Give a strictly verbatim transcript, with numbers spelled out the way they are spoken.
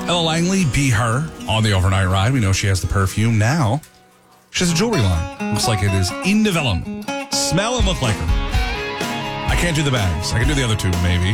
Ella Langley, Be Her, on the overnight ride. We know she has the perfume. Now, she has a jewelry line. Looks like it is in development. Smell and look like her. I can't do the bags. I can do the other two, maybe.